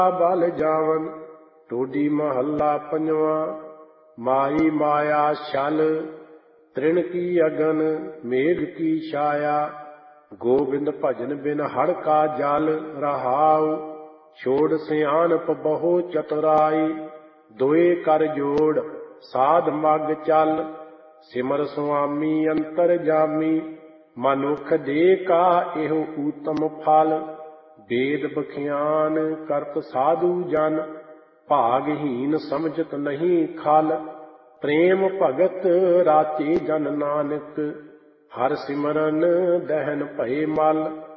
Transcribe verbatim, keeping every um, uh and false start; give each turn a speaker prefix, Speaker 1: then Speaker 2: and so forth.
Speaker 1: ਬਲ ਜਾਵਨ। ਟੋਡੀ ਮਹੱਲਾ ਪੰਜਵਾਂ। ਮਾਈ ਮਾਇਆ ਛਲ ਤ੍ਰਿਣ ਕੀ ਅਗਨ ਮੇਘ ਕੀ ਛਾਇਆ। ਗੋਬਿੰਦ ਭਜਨ ਬਿਨ ਹੜ ਕਾ ਜਲ ਰਹਾਉ। ਛੋੜ ਸਿਆਣਪ ਬਹੁ ਚਤੁਰਾਈ ਦੋਏ ਕਰ ਜੋੜ ਸਾਧ ਮਗ ਚੱਲ। ਸਿਮਰ ਸੁਆਮੀ ਅੰਤਰ ਜਾਮੀ ਮਨੁੱਖ ਦੇ ਕਾ ਇਹੋ ਊਤਮ ਫਲ। ਵੇਦ ਬਖਿਆਨ ਕਰਤ ਸਾਧੂ ਜਨ ਭਾਗਹੀਨ ਸਮਝਤ ਨਹੀਂ ਖਲ। ਪ੍ਰੇਮ ਭਗਤ ਰਾਚੇ ਜਨ ਨਾਨਕ ਹਰ ਸਿਮਰਨ ਦਹਿਨ ਭਏ ਮਲ।